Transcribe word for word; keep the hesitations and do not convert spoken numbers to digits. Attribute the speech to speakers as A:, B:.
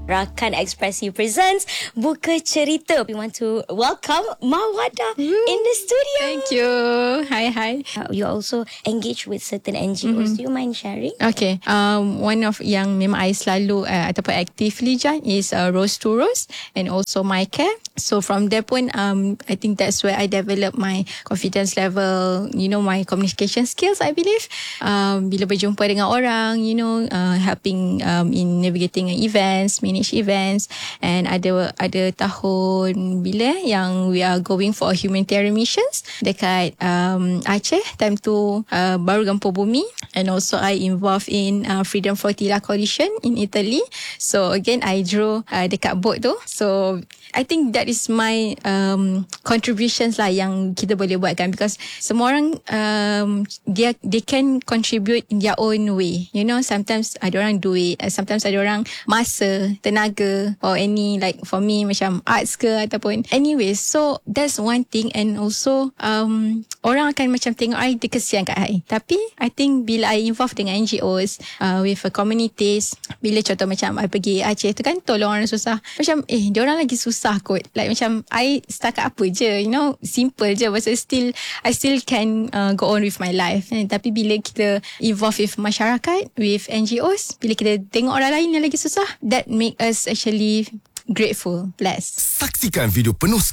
A: Rakan Ekspresi presents Buka Cerita. We want to welcome Mawada in the studio.
B: Thank you. Hi, hi.
A: Uh, you also engage with certain N G Os. Mm-hmm. Do you mind sharing?
B: Okay. Um, one of yang memang I selalu uh, ataupun actively Jan is uh, Rose to Rose and also My Care. So from there pun, um, I think that's where I develop my confidence level, you know, my communication skills, I believe. Um, bila berjumpa dengan orang, you know, uh, helping um, in navigating events, manage events. And ada ada tahun bila yang we are going for humanitarian missions dekat um, Aceh, time tu uh, baru gempa bumi. And also I involved in uh, Freedom Flotilla Coalition in Italy. So again, I drew uh, dekat boat tu. So I think that is my um, contributions lah yang kita boleh buat kan, because semua orang um, dia they can contribute in their own way. You know, sometimes ada orang duit, sometimes ada orang masa, tenaga, or any like for me macam arts ke ataupun anyways. So that's one thing. And also um, orang akan macam tengok I, dia kesian kat I. Tapi I think bila I involve dengan N G Os uh, with a communities, bila contoh macam I pergi Aceh tu kan, tolong orang susah, macam eh diorang lagi susah susah kot. Like macam I setakat apa je, you know, simple je. But still I still can uh, go on with my life. Eh, tapi bila kita involve with masyarakat, with N G Os, bila kita tengok orang lain yang lagi susah, that make us actually grateful, blessed.
C: Saksikan video penuh